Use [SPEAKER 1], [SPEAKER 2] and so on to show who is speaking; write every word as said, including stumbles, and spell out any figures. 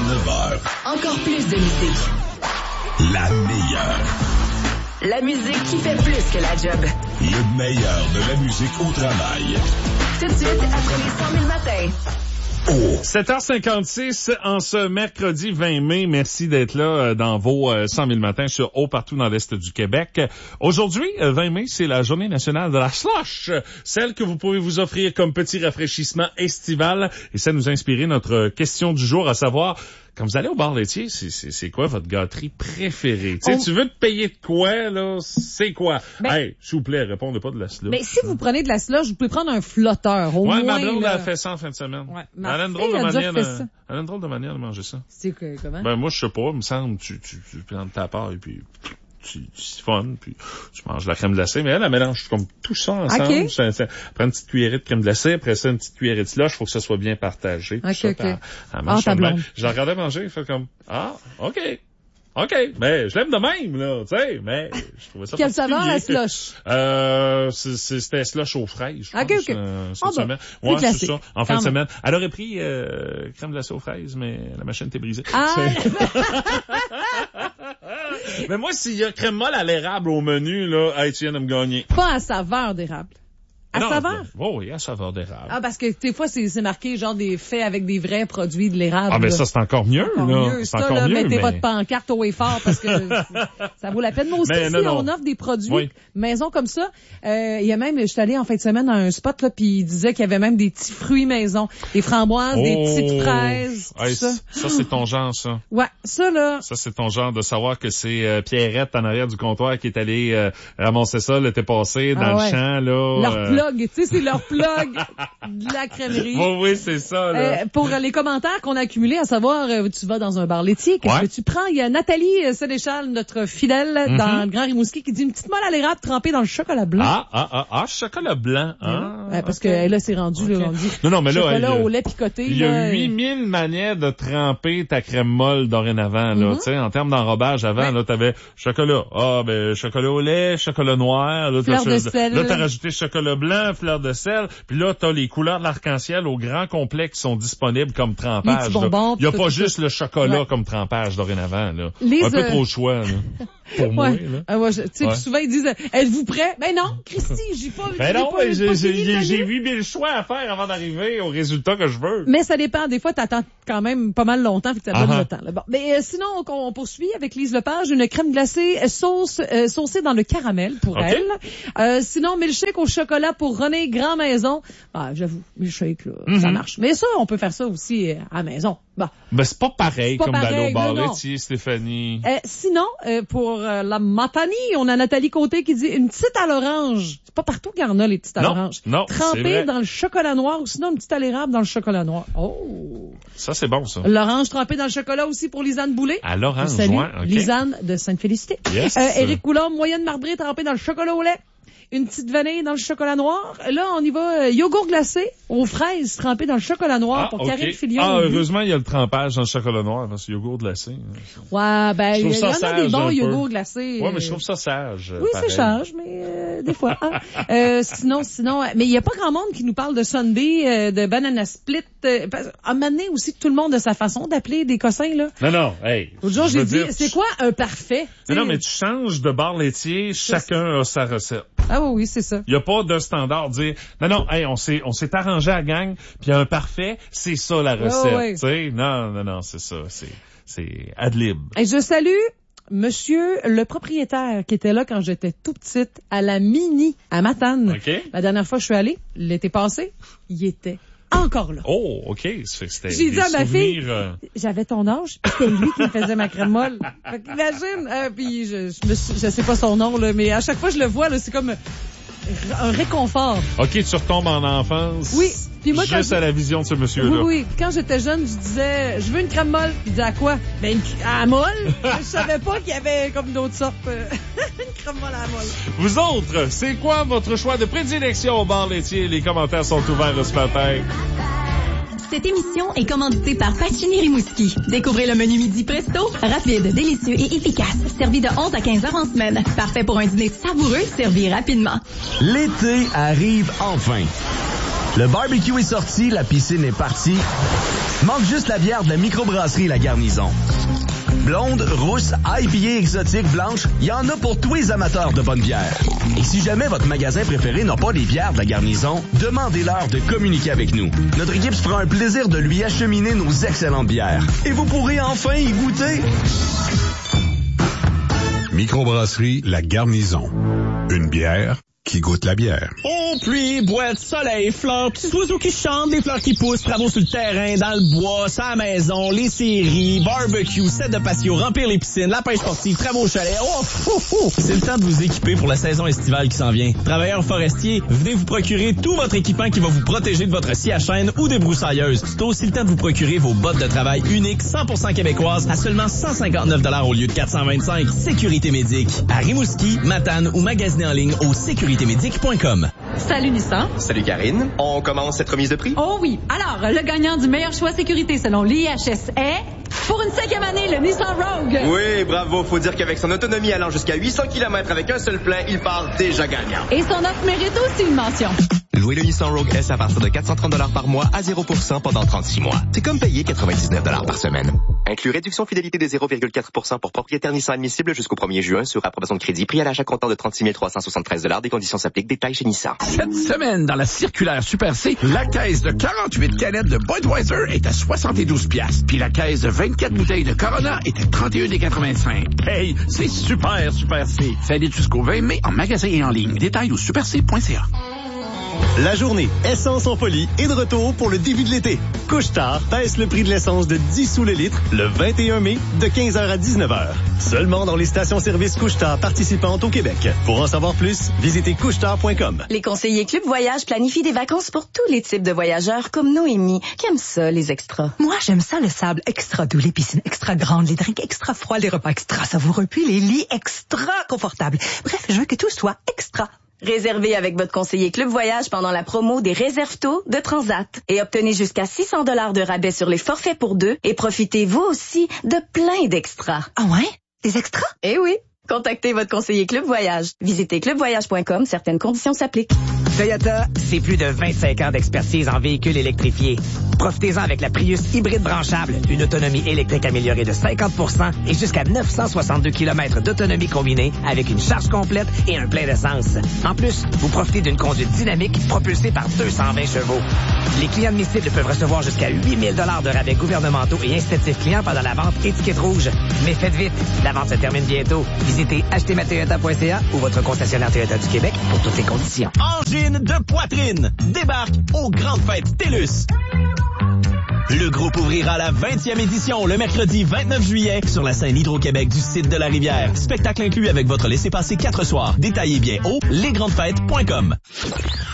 [SPEAKER 1] neuf heures.
[SPEAKER 2] Encore plus de musique.
[SPEAKER 1] La meilleure.
[SPEAKER 2] La musique qui fait plus que la job.
[SPEAKER 1] Le meilleur de la musique au travail.
[SPEAKER 2] Tout de suite, après les cent mille matins.
[SPEAKER 1] Oh.
[SPEAKER 3] sept heures cinquante-six en ce mercredi vingt mai. Merci d'être là dans vos cent mille matins sur Haut partout dans l'Est du Québec. Aujourd'hui, vingt mai, c'est la journée nationale de la slush, celle que vous pouvez vous offrir comme petit rafraîchissement estival. Et ça nous a inspiré notre question du jour, à savoir... Quand vous allez au bar laitier, c'est, c'est, c'est quoi votre gâterie préférée? Tu sais,
[SPEAKER 4] On...
[SPEAKER 3] tu veux te payer de quoi, là? C'est quoi?
[SPEAKER 4] Ben,
[SPEAKER 3] hey, s'il vous plaît, répondez pas de la slush.
[SPEAKER 4] Mais si vous prenez de la slush, vous pouvez prendre un flotteur, au
[SPEAKER 3] ouais,
[SPEAKER 4] moins.
[SPEAKER 3] ma blonde
[SPEAKER 4] là...
[SPEAKER 3] a fait ça en fin de semaine.
[SPEAKER 4] Ouais,
[SPEAKER 3] elle a une drôle de manière de... Elle a une drôle de manière de manger ça.
[SPEAKER 4] C'est que, comment?
[SPEAKER 3] Ben, moi, je sais pas, il me semble, tu, tu, tu prends ta part et puis... tu siphonnes, puis tu manges de la crème glacée, mais elle, elle mélange comme tout ça ensemble.
[SPEAKER 4] Okay.
[SPEAKER 3] Ça, ça, prends une petite cuillerée de crème glacée, après ça, une petite cuillerée de slush, faut que ça soit bien partagé.
[SPEAKER 4] OK,
[SPEAKER 3] ça,
[SPEAKER 4] OK.
[SPEAKER 3] Elle, elle mange
[SPEAKER 4] Ah, ta blonde.
[SPEAKER 3] je la regardais manger, il fait comme, ah, OK. OK, mais je l'aime de même, là, tu sais, mais je trouvais ça
[SPEAKER 4] Quelle saveur, la
[SPEAKER 3] particulier.
[SPEAKER 4] slush?
[SPEAKER 3] Euh, c'est, c'est, c'était slush aux fraises, je
[SPEAKER 4] OK,
[SPEAKER 3] pense,
[SPEAKER 4] OK.
[SPEAKER 3] euh, cette
[SPEAKER 4] Oh, ben,
[SPEAKER 3] semaine.
[SPEAKER 4] plus
[SPEAKER 3] Ouais, c'est
[SPEAKER 4] classique.
[SPEAKER 3] ça, en
[SPEAKER 4] Quand
[SPEAKER 3] fin de
[SPEAKER 4] même.
[SPEAKER 3] semaine. Elle aurait pris euh, crème glacée aux fraises, mais la machine était brisée.
[SPEAKER 4] Ah!
[SPEAKER 3] Mais moi, s'il y a crème molle à l'érable au menu, là, hey, tu viens de me gagner.
[SPEAKER 4] Pas à saveur d'érable. À
[SPEAKER 3] non,
[SPEAKER 4] saveur?
[SPEAKER 3] Oh, oui, à saveur d'érable.
[SPEAKER 4] Ah, parce que des fois, c'est, c'est marqué genre des faits avec des vrais produits de l'érable.
[SPEAKER 3] Ah, ben
[SPEAKER 4] là.
[SPEAKER 3] ça, c'est encore mieux,
[SPEAKER 4] Encore
[SPEAKER 3] là.
[SPEAKER 4] mieux.
[SPEAKER 3] C'est
[SPEAKER 4] Ça,
[SPEAKER 3] encore
[SPEAKER 4] là,
[SPEAKER 3] mieux,
[SPEAKER 4] mettez
[SPEAKER 3] mais...
[SPEAKER 4] votre pancarte au effort parce que ça vaut la peine. Mais aussi,
[SPEAKER 3] Mais
[SPEAKER 4] si
[SPEAKER 3] non, non.
[SPEAKER 4] on offre des produits
[SPEAKER 3] Oui.
[SPEAKER 4] maison comme ça, euh, il y a même, je suis allée en fin de semaine dans un spot, là, puis il disait qu'il y avait même des petits fruits maison. Des framboises, des
[SPEAKER 3] Oh.
[SPEAKER 4] petites fraises, tout
[SPEAKER 3] Hey,
[SPEAKER 4] ça.
[SPEAKER 3] Ça, c'est ton genre, ça.
[SPEAKER 4] Ouais, ça, là.
[SPEAKER 3] Ça, c'est ton genre de savoir que c'est euh, Pierrette en arrière du comptoir qui est allée euh, ramasser ça l'été passé dans
[SPEAKER 4] Ah
[SPEAKER 3] le
[SPEAKER 4] ouais.
[SPEAKER 3] champ, là.
[SPEAKER 4] Leur
[SPEAKER 3] euh,
[SPEAKER 4] plug, tu sais, c'est leur plug de la crèmerie.
[SPEAKER 3] Oui, oui, c'est ça, là.
[SPEAKER 4] Euh, pour les commentaires qu'on a accumulés, à savoir, euh, tu vas dans un bar laitier, qu'est-ce
[SPEAKER 3] Ouais.
[SPEAKER 4] que tu prends? Il y a Nathalie euh, Sénéchal, notre fidèle,
[SPEAKER 3] Mm-hmm.
[SPEAKER 4] dans le Grand Rimouski, qui dit une petite molle à l'érable trempée dans le chocolat blanc.
[SPEAKER 3] Ah, ah, ah, ah, chocolat blanc. Ah,
[SPEAKER 4] Ouais, parce
[SPEAKER 3] ok.
[SPEAKER 4] que là, c'est rendu,
[SPEAKER 3] Ok.
[SPEAKER 4] là, on dit
[SPEAKER 3] Non, non, mais là,
[SPEAKER 4] chocolat
[SPEAKER 3] il y a-
[SPEAKER 4] au lait picoté.
[SPEAKER 3] Il y a
[SPEAKER 4] là,
[SPEAKER 3] huit mille manières de tremper ta crème molle dorénavant, là.
[SPEAKER 4] Mhm.
[SPEAKER 3] Tu sais, en termes d'enrobage avant,
[SPEAKER 4] Ouais.
[SPEAKER 3] là, t'avais chocolat. Ah, ben, chocolat au lait, chocolat noir. Là,
[SPEAKER 4] Fleur
[SPEAKER 3] t'as,
[SPEAKER 4] de sel.
[SPEAKER 3] Là, t'as rajouté chocolat blanc, fleur de sel. Puis là, t'as les couleurs de l'arc-en-ciel au grand complet qui sont disponibles comme trempage.
[SPEAKER 4] Les petits bonbons,
[SPEAKER 3] là. Il y a
[SPEAKER 4] tout
[SPEAKER 3] pas
[SPEAKER 4] ça.
[SPEAKER 3] juste le chocolat
[SPEAKER 4] Ouais.
[SPEAKER 3] comme trempage dorénavant, là.
[SPEAKER 4] Les,
[SPEAKER 3] Un peu
[SPEAKER 4] euh,
[SPEAKER 3] trop de choix, là. Pour moi,
[SPEAKER 4] Ouais.
[SPEAKER 3] là.
[SPEAKER 4] Ah, ouais, je- tu sais,
[SPEAKER 3] Ouais.
[SPEAKER 4] puis souvent, ils disent, êtes-vous prêt? Ben non, Christy, j'ai pas,
[SPEAKER 3] Ben
[SPEAKER 4] j'ai
[SPEAKER 3] non,
[SPEAKER 4] pas,
[SPEAKER 3] j'ai,
[SPEAKER 4] pas
[SPEAKER 3] j'ai,
[SPEAKER 4] fini le
[SPEAKER 3] j'ai, j'ai
[SPEAKER 4] menu.
[SPEAKER 3] huit mille choix à faire avant d'arriver au résultat que je veux.
[SPEAKER 4] Mais ça dépend. Des fois, t'attends quand même pas mal longtemps, fait que ça donne
[SPEAKER 3] Ah-ha.
[SPEAKER 4] le temps. là. Bon. Mais euh, sinon, on, on poursuit avec Lise Lepage, une crème glacée euh, sauce euh, saucée dans le caramel pour
[SPEAKER 3] Ok.
[SPEAKER 4] elle. Euh, sinon, milkshake au chocolat pour René Grand Maison. Bah, j'avoue, milkshake, là,
[SPEAKER 3] Mm-hmm.
[SPEAKER 4] ça marche. Mais ça, on peut faire ça aussi euh, à la maison. Bon.
[SPEAKER 3] Ben, c'est pas pareil
[SPEAKER 4] C'est pas
[SPEAKER 3] comme d'aller
[SPEAKER 4] pareil,
[SPEAKER 3] au bar
[SPEAKER 4] non, non.
[SPEAKER 3] laitier, Stéphanie.
[SPEAKER 4] Euh, sinon, euh, pour euh, la matanie, on a Nathalie Côté qui dit une petite à l'orange. C'est pas partout qu'il y en a, les petites à
[SPEAKER 3] Non,
[SPEAKER 4] l'orange.
[SPEAKER 3] non, c'est
[SPEAKER 4] Trempée
[SPEAKER 3] vrai.
[SPEAKER 4] dans le chocolat noir ou sinon une petite à l'érable dans le chocolat noir. Oh!
[SPEAKER 3] Ça, c'est bon, ça.
[SPEAKER 4] L'orange trempée dans le chocolat aussi pour Lisanne Boulet.
[SPEAKER 3] À l'orange,
[SPEAKER 4] Salut,
[SPEAKER 3] ouais, ok.
[SPEAKER 4] Lisanne de Sainte-Félicité.
[SPEAKER 3] Yes.
[SPEAKER 4] Euh, Éric Coulombe, moyenne marbrée trempée dans le chocolat au lait. Une petite vanille dans le chocolat noir. Là, on y va, euh, yogourt glacé aux fraises trempé dans le chocolat noir
[SPEAKER 3] Ah,
[SPEAKER 4] pour
[SPEAKER 3] ok.
[SPEAKER 4] Karine Filion.
[SPEAKER 3] Ah,
[SPEAKER 4] au but.
[SPEAKER 3] heureusement, il y a le trempage dans le chocolat noir, parce que yogourt glacé.
[SPEAKER 4] Ouais, ben,
[SPEAKER 3] Je
[SPEAKER 4] il
[SPEAKER 3] trouve
[SPEAKER 4] y,
[SPEAKER 3] ça
[SPEAKER 4] en a
[SPEAKER 3] sage
[SPEAKER 4] des bons
[SPEAKER 3] un peu.
[SPEAKER 4] yogourts glacés.
[SPEAKER 3] Ouais, mais je
[SPEAKER 4] euh,
[SPEAKER 3] trouve ça sage.
[SPEAKER 4] Oui,
[SPEAKER 3] pareil.
[SPEAKER 4] c'est sage, mais euh, des fois. hein. Euh, sinon, sinon, euh, mais il y a pas grand monde qui nous parle de Sunday, euh, de banana split. Euh, parce- à un moment donné aussi, tout le monde a sa façon d'appeler des cossins, là.
[SPEAKER 3] Non, non, hey.
[SPEAKER 4] L'autre jour,
[SPEAKER 3] je
[SPEAKER 4] j'ai
[SPEAKER 3] veux
[SPEAKER 4] dit,
[SPEAKER 3] dire,
[SPEAKER 4] c'est
[SPEAKER 3] tu-
[SPEAKER 4] quoi un parfait?
[SPEAKER 3] Non, non,
[SPEAKER 4] T'sais,
[SPEAKER 3] mais tu changes de bar laitier, chacun a sa recette.
[SPEAKER 4] Ah oui, oui, c'est ça.
[SPEAKER 3] Il y a pas de standard dire non non, hey, on s'est on s'est arrangé à la gang, puis un parfait, c'est ça la recette,
[SPEAKER 4] ouais.
[SPEAKER 3] tu sais. Non non non, c'est ça, c'est c'est ad lib.
[SPEAKER 4] Et je salue monsieur le propriétaire qui était là quand j'étais tout petite à la Mini à Matane.
[SPEAKER 3] OK.
[SPEAKER 4] La dernière fois que je suis allée, l'été passé, il était encore là.
[SPEAKER 3] Oh, OK, c'est- c'était
[SPEAKER 4] J'ai
[SPEAKER 3] des
[SPEAKER 4] dit à ma fille,
[SPEAKER 3] souvenirs, euh,
[SPEAKER 4] j'avais ton âge, puis c'était lui qui me faisait ma crème molle. Fait qu'imagine, euh, puis je, je, me suis- je sais pas son nom, là, mais à chaque fois que je le vois, là, c'est comme un réconfort.
[SPEAKER 3] OK, tu retombes en enfance.
[SPEAKER 4] Oui. Puis moi, quand
[SPEAKER 3] juste
[SPEAKER 4] je-
[SPEAKER 3] à la vision de ce monsieur-là.
[SPEAKER 4] Oui, oui. Quand j'étais jeune, je disais, je veux une crème molle. Puis il disait à quoi? Ben, une cr- à la molle. Je savais pas qu'il y avait comme d'autres sortes. euh, une crème molle à la molle.
[SPEAKER 3] Vous autres, c'est quoi votre choix de prédilection au bar laitier? Les commentaires sont ouverts ce matin.
[SPEAKER 5] Cette émission est commanditée par Pacini Rimouski. Découvrez le menu midi presto, rapide, délicieux et efficace. Servi de onze à quinze heures en semaine. Parfait pour un dîner savoureux, servi rapidement.
[SPEAKER 6] L'été arrive enfin. Le barbecue est sorti, la piscine est partie. Manque juste la bière de la microbrasserie La Garnison. Blonde, rousse, I P A exotique, blanche, il y en a pour tous les amateurs de bonne bière. Et si jamais votre magasin préféré n'a pas les bières de La Garnison, demandez-leur de communiquer avec nous. Notre équipe se fera un plaisir de lui acheminer nos excellentes bières. Et vous pourrez enfin y goûter.
[SPEAKER 7] Microbrasserie La Garnison. Une bière qui goûte la bière.
[SPEAKER 8] Oh, pluie, boîte, soleil, fleurs, petits oiseaux qui chantent, des fleurs qui poussent, travaux sur le terrain, dans le bois, sa maison, les séries, barbecue, set de patio, remplir les piscines, la pêche sportive, travaux au chalet. Oh, fou, fou. C'est le temps de vous équiper pour la saison estivale qui s'en vient. Travailleurs forestiers, venez vous procurer tout votre équipement qui va vous protéger de votre scie à chaîne ou des broussailleuses. C'est aussi le temps de vous procurer vos bottes de travail uniques cent pour cent québécoises à seulement cent cinquante-neuf dollars au lieu de quatre cent vingt-cinq. Sécurité Médic. À Rimouski, Matane ou magasinez en ligne au sécurité médic point com.
[SPEAKER 9] Salut Nissan.
[SPEAKER 10] Salut Karine. On commence cette remise de prix?
[SPEAKER 9] Oh oui. Alors, le gagnant du meilleur choix sécurité selon l'I H S est... Pour une cinquième année, le Nissan Rogue.
[SPEAKER 10] Oui, bravo. Faut dire qu'avec son autonomie allant jusqu'à huit cents kilomètres avec un seul plein, il part déjà gagnant.
[SPEAKER 9] Et son offre mérite aussi une mention.
[SPEAKER 10] Louez le Nissan Rogue S à partir de quatre cent trente dollars par mois à zéro pour cent pendant trente-six mois. C'est comme payer quatre-vingt-dix-neuf dollars par semaine. Inclus réduction fidélité de zéro virgule quatre pour cent pour propriétaire Nissan admissible jusqu'au premier juin sur approbation de crédit. Prix à l'achat comptant de trente-six mille trois cent soixante-treize dollars. Des conditions s'appliquent. Détails chez Nissan.
[SPEAKER 11] Cette semaine, dans la circulaire Super C, la caisse de quarante-huit canettes de Budweiser est à soixante-douze piastres. Puis la caisse de vingt-quatre bouteilles de Corona est à trente et un quatre-vingt-cinq. Hey, c'est super, Super C. Ça aide jusqu'au vingt mai en magasin et en ligne. Détails au super c point c a.
[SPEAKER 12] La journée Essence en folie est de retour pour le début de l'été. Couche-Tard baisse le prix de l'essence de dix sous le litre le vingt et un mai de quinze heures à dix-neuf heures. Seulement dans les stations-service Couche-Tard participantes au Québec. Pour en savoir plus, visitez couche tard point com.
[SPEAKER 13] Les conseillers Club Voyage planifient des vacances pour tous les types de voyageurs comme Noémie, qui aime ça, les extras.
[SPEAKER 14] Moi, j'aime ça, le sable extra doux, les piscines extra grandes, les drinks extra froids, les repas extra savoureux, puis les lits extra confortables. Bref, je veux que tout soit extra.
[SPEAKER 13] Réservez avec votre conseiller Club Voyage pendant la promo des réserve-taux de Transat et obtenez jusqu'à six cents dollars de rabais sur les forfaits pour deux et profitez vous aussi de plein d'extras.
[SPEAKER 14] Ah ouais? Des extras?
[SPEAKER 13] Eh oui! Contactez votre conseiller Club Voyage. Visitez club voyage point com, certaines conditions s'appliquent.
[SPEAKER 15] Toyota, c'est plus de vingt-cinq ans d'expertise en véhicules électrifiés. Profitez-en avec la Prius hybride branchable, une autonomie électrique améliorée de cinquante pour cent et jusqu'à neuf cent soixante-deux kilomètres d'autonomie combinée avec une charge complète et un plein d'essence. En plus, vous profitez d'une conduite dynamique propulsée par deux cent vingt chevaux. Les clients admissibles peuvent recevoir jusqu'à huit mille dollars de rabais gouvernementaux et incitatifs clients pendant la vente étiquette rouge. Mais faites vite, la vente se termine bientôt. Visitez acheter ma toyota point c a ou votre concessionnaire Toyota du Québec pour toutes les conditions.
[SPEAKER 8] Angine de poitrine débarque aux grandes fêtes TELUS. Le groupe ouvrira la vingtième édition le mercredi vingt-neuf juillet sur la scène Hydro-Québec du site de la Rivière. Spectacle inclus avec votre laissez-passer quatre soirs. Détaillez bien au lesgrandesfêtes point com.